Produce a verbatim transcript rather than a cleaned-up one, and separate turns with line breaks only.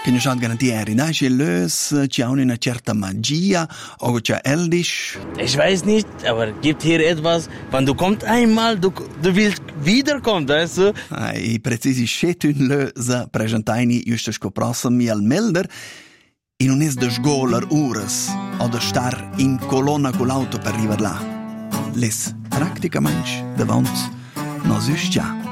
che ne schaut garantieri, na, che lös, ci ha una certa magia, oder c'è eldisch.
Ich weiß nicht, aber gibt hier etwas, wenn du kommst einmal, du, du willst wiederkommen, weißt du?
I precisi schetun löse presentaini just scoprossa mi al melder, in un es de sgoler ures, oder star in colonna con l'auto per arrivar là. Les practicamente davant nos üstja.